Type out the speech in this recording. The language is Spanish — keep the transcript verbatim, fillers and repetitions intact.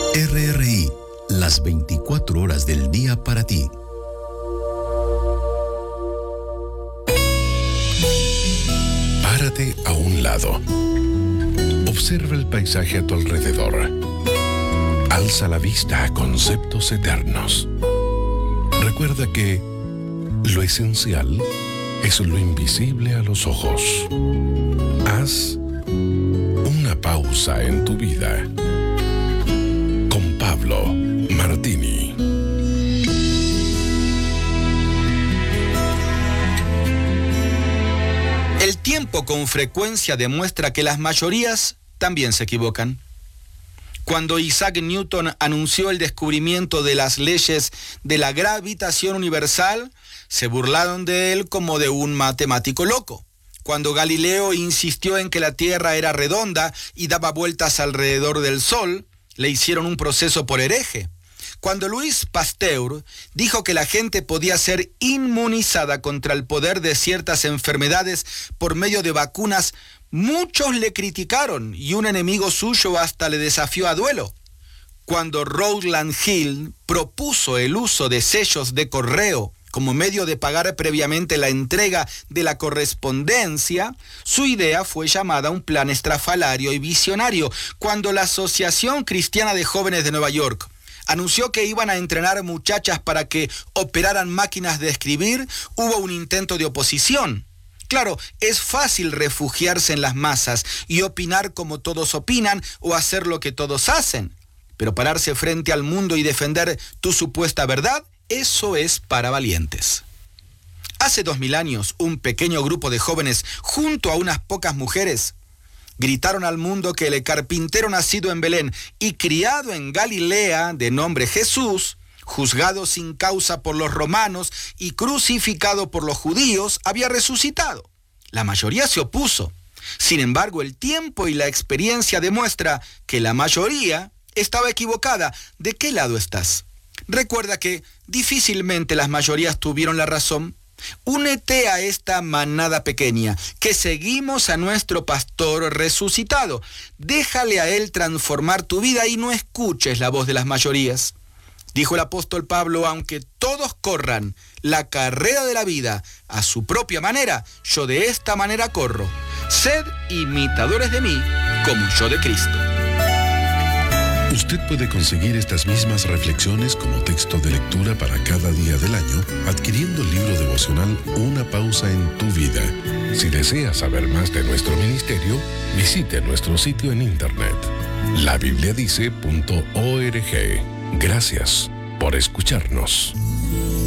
R R I, las veinticuatro horas del día para ti. Párate a un lado. Observa el paisaje a tu alrededor. Alza la vista a conceptos eternos. Recuerda que lo esencial es lo invisible a los ojos. Haz una pausa en tu vida. Con Pablo Martini. El tiempo con frecuencia demuestra que las mayorías también se equivocan. Cuando Isaac Newton anunció el descubrimiento de las leyes de la gravitación universal, se burlaron de él como de un matemático loco. Cuando Galileo insistió en que la Tierra era redonda y daba vueltas alrededor del Sol, le hicieron un proceso por hereje. Cuando Louis Pasteur dijo que la gente podía ser inmunizada contra el poder de ciertas enfermedades por medio de vacunas, muchos le criticaron y un enemigo suyo hasta le desafió a duelo. Cuando Rowland Hill propuso el uso de sellos de correo como medio de pagar previamente la entrega de la correspondencia, su idea fue llamada un plan estrafalario y visionario. Cuando la Asociación Cristiana de Jóvenes de Nueva York anunció que iban a entrenar muchachas para que operaran máquinas de escribir, hubo un intento de oposición. Claro, es fácil refugiarse en las masas y opinar como todos opinan o hacer lo que todos hacen. Pero pararse frente al mundo y defender tu supuesta verdad, eso es para valientes. Hace dos mil años, un pequeño grupo de jóvenes, junto a unas pocas mujeres, gritaron al mundo que el carpintero nacido en Belén y criado en Galilea, de nombre Jesús, juzgado sin causa por los romanos y crucificado por los judíos, había resucitado. La mayoría se opuso. Sin embargo, el tiempo y la experiencia demuestra que la mayoría estaba equivocada. ¿De qué lado estás? Recuerda que difícilmente las mayorías tuvieron la razón. Únete a esta manada pequeña, que seguimos a nuestro pastor resucitado. Déjale a él transformar tu vida y no escuches la voz de las mayorías. Dijo el apóstol Pablo, aunque todos corran la carrera de la vida a su propia manera, yo de esta manera corro. Sed imitadores de mí, como yo de Cristo. Usted puede conseguir estas mismas reflexiones como texto de lectura para cada día del año adquiriendo el libro devocional Una pausa en tu vida. Si desea saber más de nuestro ministerio, visite nuestro sitio en internet la biblia dice punto org. Gracias por escucharnos.